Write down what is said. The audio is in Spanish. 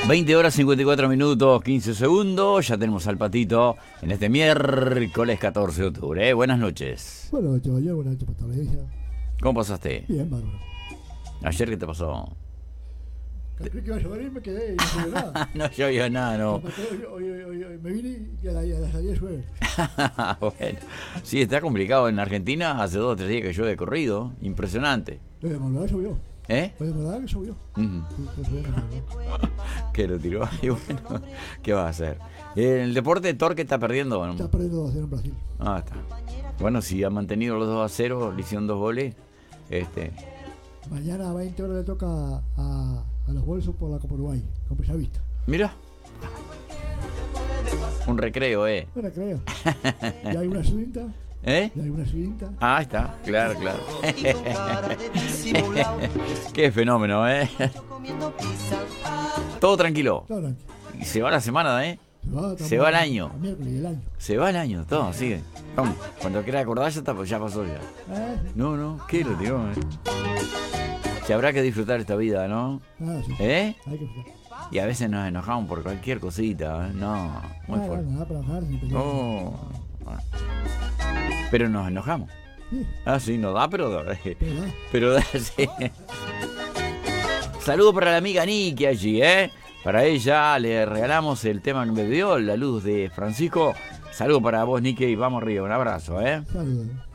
20 horas 54 minutos 15 segundos. Ya tenemos al Patito en este miércoles 14 de octubre. Buenas noches. Buenas noches, caballero. Buenas noches, Patología. ¿Cómo pasaste? Bien, bárbaro. ¿Ayer qué te pasó? Creí que iba a llover y me quedé y no llovió nada. No llovió nada, no. Hoy me vine y a la salida llueve. Bueno, sí, está complicado en Argentina. Hace 2 o 3 días que llueve de corrido. Impresionante. De Maldonado llovió. ¿Eh? De Maldonado que llovió. ¿Qué lo tiró? Y bueno, ¿qué va a hacer? El deporte Torque está perdiendo. ¿No? Está perdiendo 2-0 en Brasil. Ah, está. Bueno, si ha mantenido los 2-0, le hicieron 2 goles. Mañana a 20 horas le toca a los bolsos por la Copa Uruguay, con Bellavista. Mira. Un recreo, Un recreo. ¿Y hay una cinta? ¿Eh? ¿Y hay una cinta? Ah, está, claro, claro. Qué fenómeno, ¿eh? Todo tranquilo. Todo tranquilo. Y se va la semana, ¿eh? Se va el año. El año. Se va el año, todo, sigue. Vamos, cuando quiera acordar ya pasó ya. No, ¿qué lo tiró? Se habrá que disfrutar esta vida, ¿no? Sí. ¿Eh? Hay que disfrutar. Y a veces nos enojamos por cualquier cosita, ¿eh? No, muy fuerte. Nada para bajar ni pelear. Oh. Pero nos enojamos. Sí. Ah, sí, no da, pero da. ¿Verdad? Pero da, sí. Saludo para la amiga Niki allí, ¿eh? Para ella le regalamos el tema que me dio, La Luz de Francisco. Saludo para vos, Niki, y vamos arriba. Un abrazo, ¿eh? Saludos.